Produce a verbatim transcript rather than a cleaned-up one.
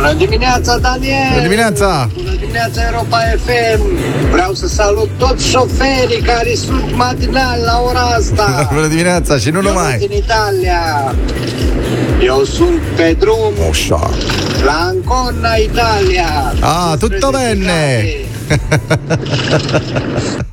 Bună dimineața, Daniel! Bună dimineața! Bună dimineața, Europa F M! Vreau să salut toți șoferii care sunt matinali la ora asta! Bună dimineața și nu Eu numai! din Italia! Eu sunt pe drum Așa. la Ancona, Italia! Ah, tutto bene!